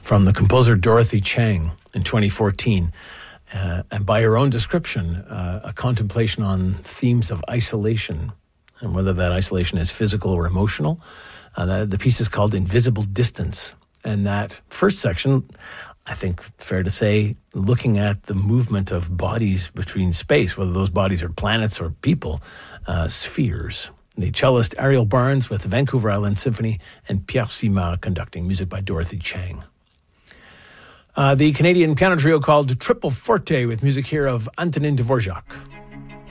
from the composer Dorothy Chang in 2014. And by her own description, a contemplation on themes of isolation and whether that isolation is physical or emotional. The piece is called Invisible Distance. And that first section, I think fair to say, looking at the movement of bodies between space, whether those bodies are planets or people, spheres. The cellist Ariel Barnes with the Vancouver Island Symphony and Pierre Simard conducting, music by Dorothy Chang. The Canadian piano trio called Triple Forte with music here of Antonin Dvorak.